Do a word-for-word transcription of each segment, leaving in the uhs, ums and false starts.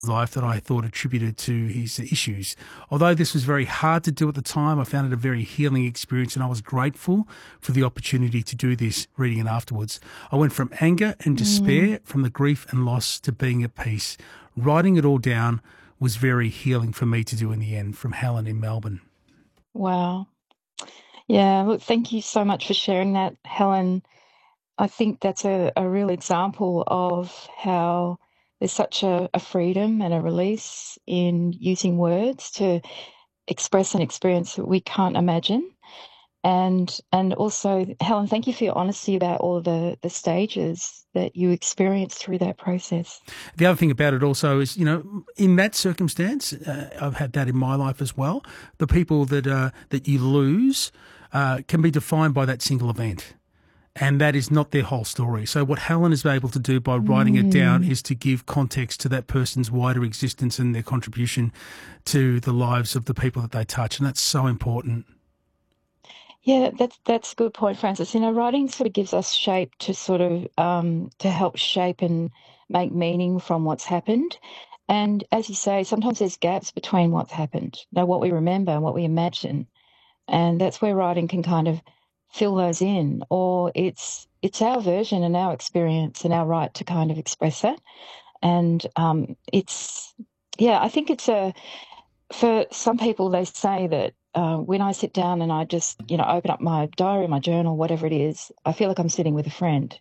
life that I thought attributed to his issues. Although this was very hard to do at the time, I found it a very healing experience, and I was grateful for the opportunity to do this, reading it afterwards. I went from anger and despair, Mm. from the grief and loss, to being at peace. Writing it all down was very healing for me to do in the end. From Helen in Melbourne. Wow. Yeah, look, thank you so much for sharing that, Helen. I think that's a, a real example of how there's such a, a freedom and a release in using words to express an experience that we can't imagine. And and also, Helen, thank you for your honesty about all of the, the stages that you experienced through that process. The other thing about it also is, you know, in that circumstance, uh, I've had that in my life as well. The people that uh, that you lose uh, can be defined by that single event. And that is not their whole story. So what Helen is able to do by writing it down Mm. is to give context to that person's wider existence and their contribution to the lives of the people that they touch. And that's so important. Yeah, that's that's a good point, Francis. You know, writing sort of gives us shape to sort of um, to help shape and make meaning from what's happened. And as you say, sometimes there's gaps between what's happened, you know, what we remember and what we imagine, and that's where writing can kind of fill those in. Or it's it's our version and our experience and our right to kind of express that. And um, it's yeah, I think it's a for some people, they say that uh, when I sit down and I just, you know, open up my diary, my journal, whatever it is, I feel like I'm sitting with a friend.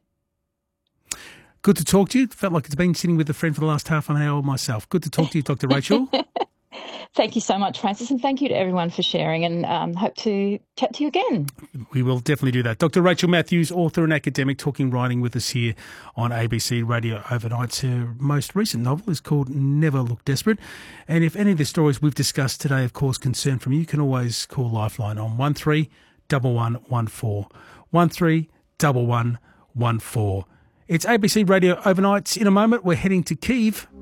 Good to talk to you. Felt like it's been sitting with a friend for the last half an hour myself. Good to talk to you, Doctor Rachel. Thank you so much, Francis, and thank you to everyone for sharing, and um, hope to chat to you again. We will definitely do that. Doctor Rachel Matthews, author and academic, talking writing with us here on A B C Radio Overnight. Her most recent novel is called Never Look Desperate. And if any of the stories we've discussed today, of course, concern from you, you can always call Lifeline on one three one one one four. one three one one one four. It's A B C Radio Overnight. In a moment, we're heading to Kyiv.